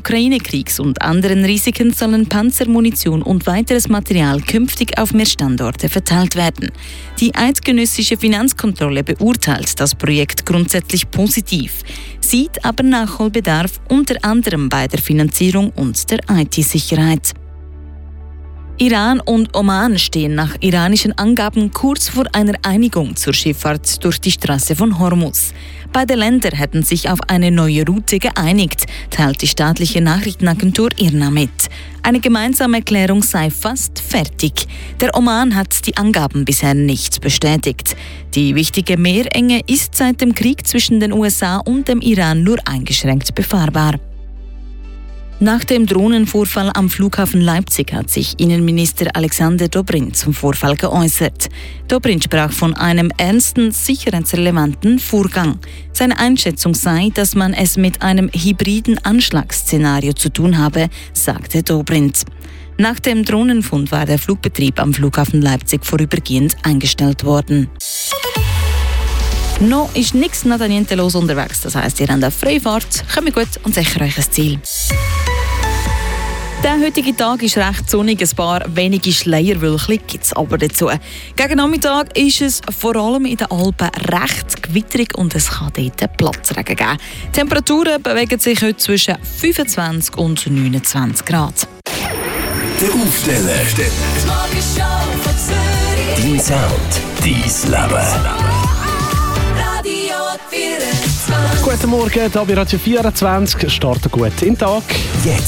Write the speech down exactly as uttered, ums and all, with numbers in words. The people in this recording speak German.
Ukraine-Kriegs und anderen Risiken sollen Panzer, Munition und weiteres Material künftig auf mehr Standorte verteilt werden. Die eidgenössische Finanzkontrolle beurteilt das Projekt grundsätzlich positiv, sieht aber Nachholbedarf unter anderem bei der Finanzierung und der I T-Sicherheit. Iran und Oman stehen nach iranischen Angaben kurz vor einer Einigung zur Schifffahrt durch die Straße von Hormuz. Beide Länder hätten sich auf eine neue Route geeinigt, teilt die staatliche Nachrichtenagentur I R N A mit. Eine gemeinsame Erklärung sei fast fertig. Der Oman hat die Angaben bisher nicht bestätigt. Die wichtige Meerenge ist seit dem Krieg zwischen den U S A und dem Iran nur eingeschränkt befahrbar. Nach dem Drohnenvorfall am Flughafen Leipzig hat sich Innenminister Alexander Dobrindt zum Vorfall geäußert. Dobrindt sprach von einem ernsten, sicherheitsrelevanten Vorgang. Seine Einschätzung sei, dass man es mit einem hybriden Anschlagsszenario zu tun habe, sagte Dobrindt. Nach dem Drohnenfund war der Flugbetrieb am Flughafen Leipzig vorübergehend eingestellt worden. Noch ist nichts nach niente los unterwegs, das heisst, ihr habt eine Freifahrt, kommt gut und sicher euch ein Ziel. Der heutige Tag ist recht sonnig, ein paar wenige Schleierwölkchen gibt es aber dazu. Gegen Nachmittag ist es vor allem in den Alpen recht gewitterig und es kann dort Platzregen geben. Die Temperaturen bewegen sich heute zwischen fünfundzwanzig und neunundzwanzig Grad. Der Aufsteller, dein Sound, dein Leben. Guten Morgen, hier bei Radio vierundzwanzig. Starten gut in den Tag. Jetzt